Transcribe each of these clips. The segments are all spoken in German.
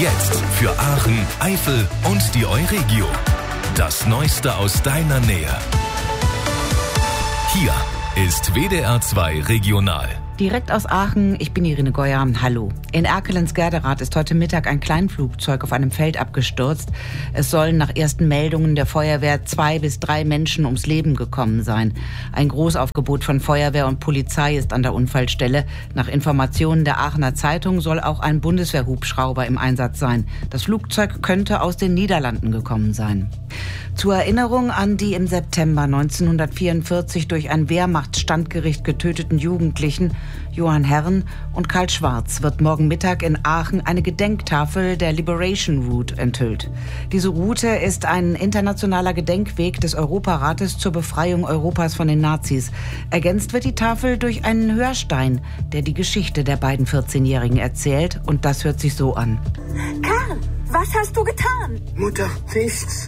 Jetzt für Aachen, Eifel und die Euregio. Das Neueste aus deiner Nähe. Hier ist WDR 2 Regional. Direkt aus Aachen, ich bin Irene Geuer, hallo. In Erkelenz-Gerderath ist heute Mittag ein Kleinflugzeug auf einem Feld abgestürzt. Es sollen nach ersten Meldungen der Feuerwehr 2 bis 3 Menschen ums Leben gekommen sein. Ein Großaufgebot von Feuerwehr und Polizei ist an der Unfallstelle. Nach Informationen der Aachener Zeitung soll auch ein Bundeswehrhubschrauber im Einsatz sein. Das Flugzeug könnte aus den Niederlanden gekommen sein. Zur Erinnerung an die im September 1944 durch ein Wehrmachtsstandgericht getöteten Jugendlichen Johann Herren und Karl Schwarz wird morgen Mittag in Aachen eine Gedenktafel der Liberation Route enthüllt. Diese Route ist ein internationaler Gedenkweg des Europarates zur Befreiung Europas von den Nazis. Ergänzt wird die Tafel durch einen Hörstein, der die Geschichte der beiden 14-Jährigen erzählt, und das hört sich so an. Karl, was hast du getan? Mutter, nichts.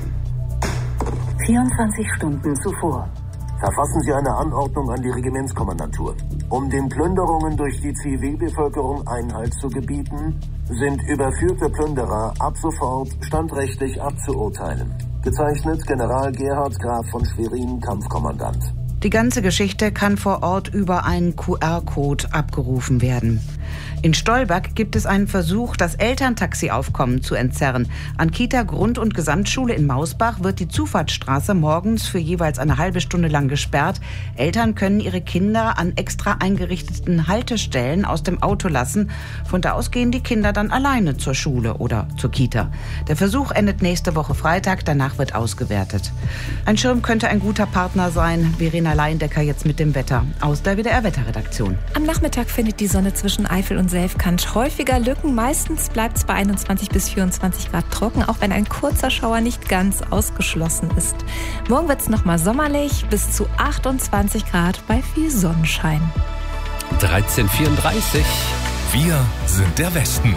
24 Stunden zuvor. Verfassen Sie eine Anordnung an die Regimentskommandantur. Um den Plünderungen durch die Zivilbevölkerung Einhalt zu gebieten, sind überführte Plünderer ab sofort standrechtlich abzuurteilen. Gezeichnet General Gerhard Graf von Schwerin, Kampfkommandant. Die ganze Geschichte kann vor Ort über einen QR-Code abgerufen werden. In Stolberg gibt es einen Versuch, das Elterntaxiaufkommen zu entzerren. An Kita, Grund- und Gesamtschule in Mausbach wird die Zufahrtsstraße morgens für jeweils eine halbe Stunde lang gesperrt. Eltern können ihre Kinder an extra eingerichteten Haltestellen aus dem Auto lassen. Von da aus gehen die Kinder dann alleine zur Schule oder zur Kita. Der Versuch endet nächste Woche Freitag, danach wird ausgewertet. Ein Schirm könnte ein guter Partner sein. Verena Leindecker jetzt mit dem Wetter aus der WDR-Wetterredaktion. Am Nachmittag findet die Sonne zwischen Eifel und Selfkant häufiger Lücken. Meistens bleibt es bei 21 bis 24 Grad trocken, auch wenn ein kurzer Schauer nicht ganz ausgeschlossen ist. Morgen wird es nochmal sommerlich, bis zu 28 Grad bei viel Sonnenschein. 13:34. Wir sind der Westen.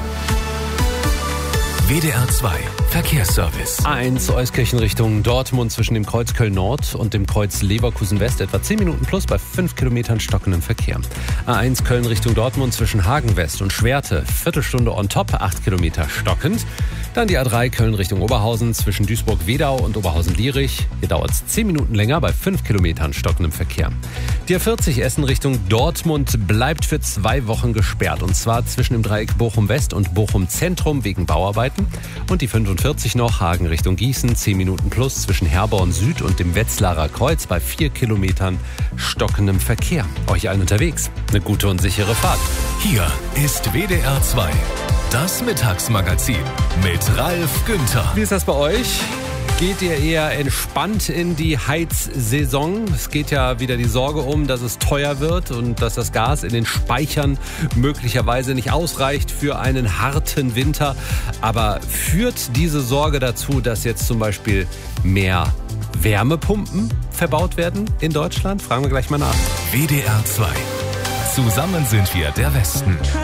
WDR 2 Verkehrsservice. A1 Euskirchen Richtung Dortmund zwischen dem Kreuz Köln-Nord und dem Kreuz Leverkusen-West etwa 10 Minuten plus bei 5 Kilometern stockendem Verkehr. A1 Köln Richtung Dortmund zwischen Hagen-West und Schwerte, Viertelstunde on top, 8 Kilometer stockend. Dann die A3 Köln Richtung Oberhausen zwischen Duisburg-Wedau und Oberhausen-Lierich. Hier dauert es 10 Minuten länger bei 5 Kilometern stockendem Verkehr. Die A40 Essen Richtung Dortmund bleibt für 2 Wochen gesperrt. Und zwar zwischen dem Dreieck Bochum-West und Bochum-Zentrum wegen Bauarbeiten. Und die 45 noch Hagen Richtung Gießen, 10 Minuten plus zwischen Herborn Süd und dem Wetzlarer Kreuz bei 4 Kilometern stockendem Verkehr. Euch allen unterwegs eine gute und sichere Fahrt. Hier ist WDR 2. Das Mittagsmagazin mit Ralf Günther. Wie ist das bei euch? Geht ihr eher entspannt in die Heizsaison? Es geht ja wieder die Sorge um, dass es teuer wird und dass das Gas in den Speichern möglicherweise nicht ausreicht für einen harten Winter. Aber führt diese Sorge dazu, dass jetzt zum Beispiel mehr Wärmepumpen verbaut werden in Deutschland? Fragen wir gleich mal nach. WDR 2. Zusammen sind wir der Westen.